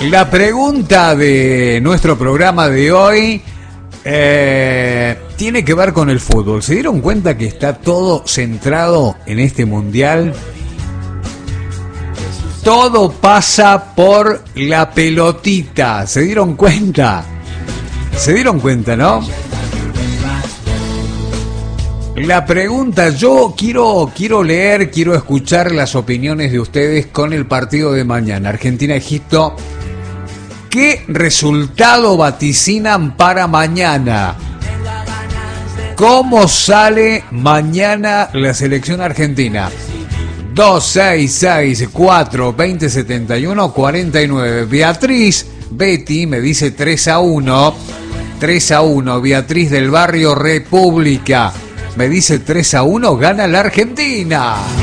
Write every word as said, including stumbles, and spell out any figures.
La pregunta de nuestro programa de hoy eh, tiene que ver con el fútbol. ¿Se dieron cuenta que está todo centrado en este mundial? Todo pasa por la pelotita. ¿Se dieron cuenta? ¿Se dieron cuenta, no? La pregunta, yo quiero, quiero leer, quiero escuchar las opiniones de ustedes con el partido de mañana. Argentina-Egipto. ¿Qué resultado vaticinan para mañana? ¿Cómo sale mañana la selección argentina? dos seis seis cuatro veinte setenta y uno cuarenta y nueve. Beatriz, Betty me dice tres a uno. tres a uno. Beatriz del barrio República me dice tres a uno, gana la Argentina.